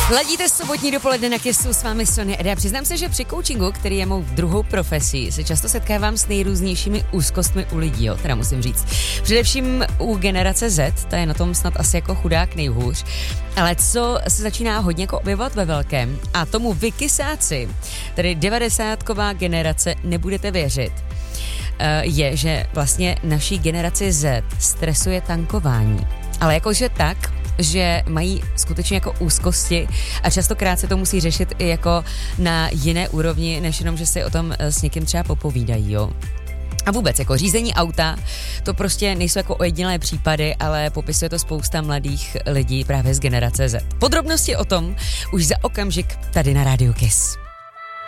Ladíte sobotní dopoledne na Kissu, s vámi Sonia Eda. Přiznám se, že při coachingu, který je mou druhou profesí, se často setkávám s nejrůznějšími úzkostmi u lidí, jo, teda musím říct. Především u generace Z, ta je na tom snad asi jako chudák nejhůř. Ale co se začíná hodně jako objevovat ve velkém, a tomu vy kysáci, tedy 90ková generace, nebudete věřit, je, že vlastně naší generaci Z stresuje tankování. Ale jakože tak, že mají skutečně jako úzkosti a častokrát se to musí řešit i jako na jiné úrovni, než jenom, že si o tom s někým třeba popovídají, jo. A vůbec jako řízení auta, to prostě nejsou jako ojedinělé případy, ale popisuje to spousta mladých lidí právě z generace Z. Podrobnosti o tom už za okamžik tady na Rádiu Kiss.